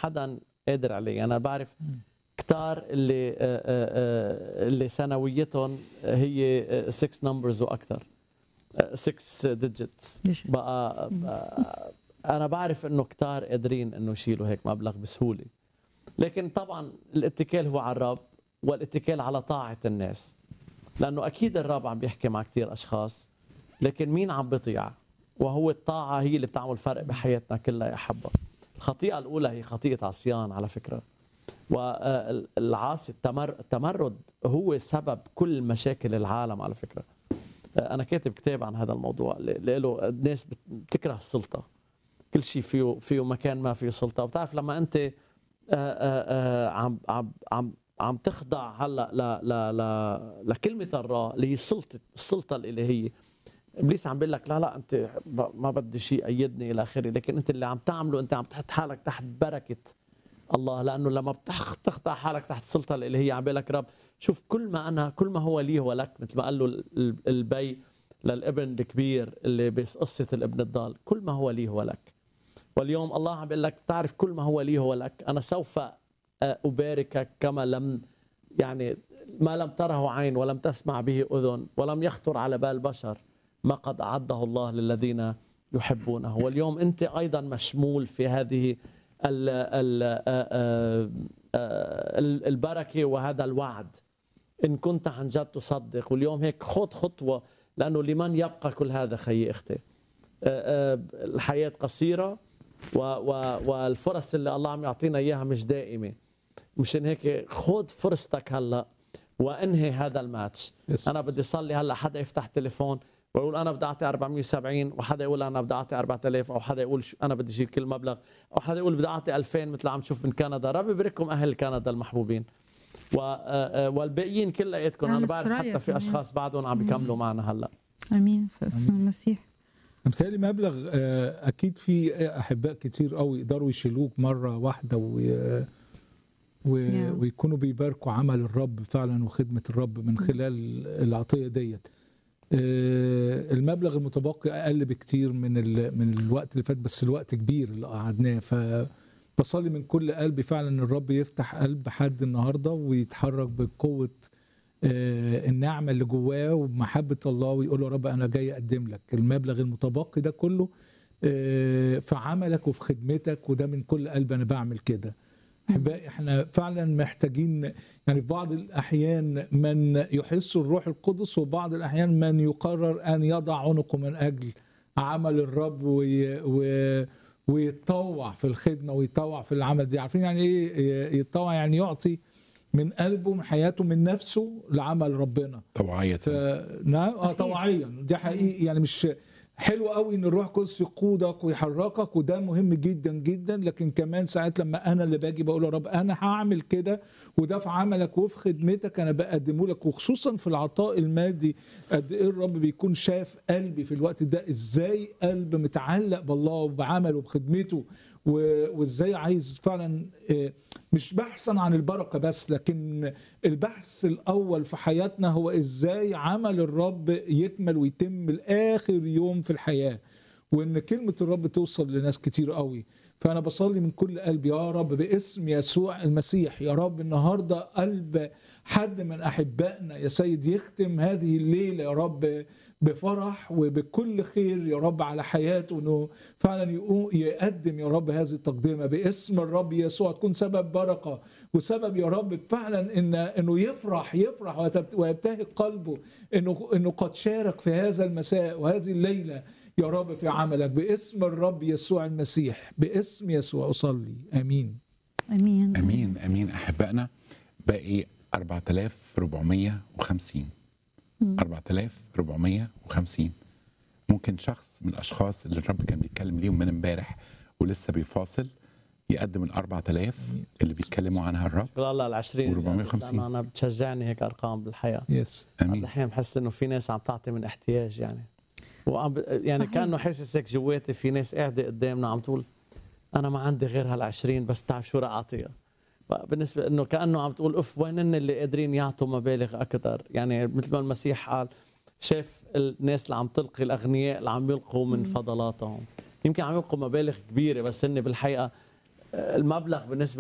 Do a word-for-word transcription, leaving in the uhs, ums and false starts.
حدا قادر عليه. انا بعرف كتار اللي آه، آه، آه، اللي سنويتهم هي ستة نمبرز واكثر، ستة ديجيتس بقى. بقى انا بعرف انه كتار قادرين انه يشيلوا هيك مبلغ بسهوله، لكن طبعا الاتكال هو على الرب والاتكال على طاعه الناس، لانه اكيد الرب عم بيحكي مع كثير اشخاص، لكن مين عم بيطيع؟ وهو الطاعه هي اللي بتعمل فرق بحياتنا كلها يا حبا. الخطيئه الاولى هي خطيئه عصيان على فكره، والعاصي التمرد هو سبب كل مشاكل العالم على فكره. انا كاتب كتاب عن هذا الموضوع، له الناس بتكره السلطه، كل شيء فيه فيه مكان ما فيه سلطه. وبتعرف لما انت آآ آآ عم عم عم عم تخضع هلا ل ل ل لكلمه الرا اللي هي السلطه السلطه الالهيه، ابليس عم بيقول لك لا لا انت ما بدي شيء ايدني الى اخره، لكن انت اللي عم تعمله انت عم تحط حالك تحت بركه الله، لانه لما بتخضع حالك تحت السلطه الالهيه عم بيقول لك رب شوف كل ما انا كل ما هو لي هو لك، مثل ما قال له البي للابن الكبير اللي بقصه الابن الضال، كل ما هو لي هو لك. واليوم الله عم بيقول لك تعرف كل ما هو لي هو لك، انا سوف اباركك كما لم يعني ما لم تره عين ولم تسمع به اذن ولم يخطر على بال بشر ما قد اعده الله للذين يحبونه. واليوم انت ايضا مشمول في هذه ال ال البركه وهذا الوعد ان كنت عن جد تصدق. واليوم هيك خذ خطوه، لانه لمن يبقى كل هذا خيي اختي؟ الحياه قصيره والفرص اللي الله عم يعطينا اياها مش دائمه. مشان هيك خذ فرصتك هلا وانهي هذا الماتش. yes. انا بدي صلي هلا حدا يفتح تليفون ويقول انا بدي اعطي أربعمية وسبعين، وحدا يقول انا بدي اعطي أربعة آلاف، او حدا يقول انا بدي اشيل كل مبلغ، او حدا يقول بدي اعطي ألفين مثل عم نشوف من كندا. ربي يبارككم اهل كندا المحبوبين والباقيين كلياتكم. انا بعرف حتى في اشخاص بعدهم عم بيكملوا معنا هلا. امين في اسم المسيح. مثالي مبلغ اكيد في احباء كتير قوي يقدروا يشيلوك مره واحده و... و... yeah. ويكونوا بيباركوا عمل الرب فعلا وخدمه الرب من خلال العطيه ديت. المبلغ المتبقي اقل بكتير من ال... من الوقت اللي فات، بس الوقت كبير اللي قعدناه. فبصلي من كل قلبي فعلا ان الرب يفتح قلب حد النهارده ويتحرك بقوه النعمه اللي جواه ومحبه الله، ويقول له رب انا جاي اقدم لك المبلغ المتبقي ده كله في عملك وفي خدمتك، وده من كل قلب انا بعمل كده. احبائي احنا فعلا محتاجين، يعني في بعض الاحيان من يحس الروح القدس، وبعض الاحيان من يقرر ان يضع عنقه من اجل عمل الرب وي وي ويتطوع في الخدمه ويتطوع في العمل دي. عارفين يعني ايه يتطوع؟ يعني يعطي من قلبه من حياته من نفسه لعمل ربنا طوعية. ف... نعم اه طوعيا. دي حقيقي، يعني مش حلو قوي ان الروح القدس يقودك ويحركك، وده مهم جدا جدا، لكن كمان ساعات لما انا اللي باجي بقول يا رب انا هعمل كده، وده في عملك وفي خدمتك انا بقدمه لك. وخصوصا في العطاء المادي قد ايه الرب بيكون شاف قلبي في الوقت ده، ازاي قلب متعلق بالله وبعمله وبخدمته، وازاي عايز فعلا مش بحثا عن البركة بس، لكن البحث الأول في حياتنا هو إزاي عمل الرب يكمل ويتم لآخر يوم في الحياة، وإن كلمة الرب توصل لناس كتير قوي. فأنا بصلي من كل قلبي يا رب باسم يسوع المسيح، يا رب النهاردة قلب حد من أحبائنا يا سيد يختم هذه الليلة يا رب بفرح وبكل خير يا رب على حياته، انه فعلا يقدم يا رب هذه التقدمه باسم الرب يسوع، تكون سبب بركه وسبب يا رب فعلا ان انه يفرح يفرح ويبتهج قلبه انه انه قد شارك في هذا المساء وهذه الليله يا رب في عملك باسم الرب يسوع المسيح. باسم يسوع اصلي امين امين امين امين. احبائنا باقي أربعة آلاف وأربعمية وخمسين أربعة آلاف وأربعمية وخمسين. ممكن شخص من الاشخاص اللي الرب كان بيتكلم ليهم من امبارح ولسه بيفاصل يقدم ال أربعة آلاف اللي بيتكلموا عنها الرب. شكرا الله ال عشرين أربعمية وخمسين. انا بتشجعني هيك ارقام بالحياه. يس امين. الحين بحس انه في ناس عم تعطي من احتياج، يعني وعم يعني صحيح. كانه حاسس هيك جواتي في ناس قاعده قدامنا عم تقول انا ما عندي غير هالعشرين، بس تعرف شو رح اعطيها. بالنسبه انه كانه عم تقول اف وينن اللي قادرين يعطوا مبالغ اكثر، يعني مثل ما المسيح قال شاف الناس اللي عم تلقي الاغنياء اللي عم يلقوا من فضلاتهم، يمكن عم يلقوا مبالغ كبيره بس هن بالحقيقه المبلغ بالنسبه